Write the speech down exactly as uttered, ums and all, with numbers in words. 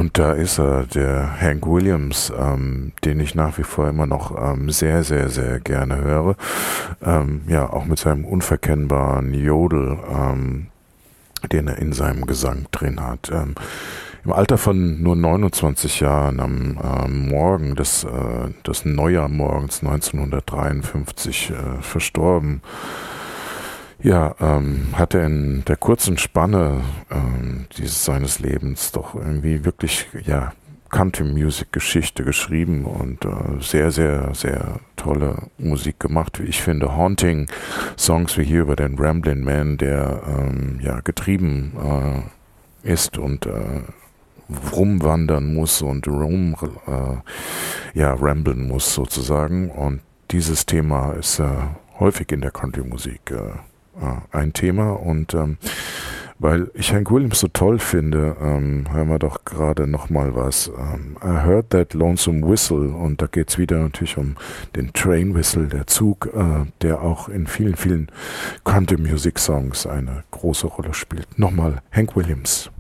Und da ist er, der Hank Williams, ähm, den ich nach wie vor immer noch ähm, sehr, sehr, sehr gerne höre. Ähm, ja, auch mit seinem unverkennbaren Jodel, ähm, den er in seinem Gesang drin hat. Ähm, Im Alter von nur neunundzwanzig Jahren, am äh, Morgen des, äh, des Neujahrmorgens neunzehnhundertdreiundfünfzig äh, verstorben. Ja, ähm, hat er in der kurzen Spanne ähm, dieses seines Lebens doch irgendwie wirklich, ja, Country-Music-Geschichte geschrieben und äh, sehr, sehr, sehr tolle Musik gemacht, wie ich finde. Haunting Songs wie hier über den Ramblin' Man, der ähm, ja getrieben äh, ist und äh, rumwandern muss und rum äh, ja, ramblen muss sozusagen. Und dieses Thema ist äh, häufig in der Country-Musik äh, ein Thema und ähm, weil ich Hank Williams so toll finde, ähm, hören wir doch gerade nochmal was. Ähm, I Heard That Lonesome Whistle und da geht es wieder natürlich um den Train Whistle, der Zug, äh, der auch in vielen, vielen Country Music Songs eine große Rolle spielt. Nochmal Hank Williams.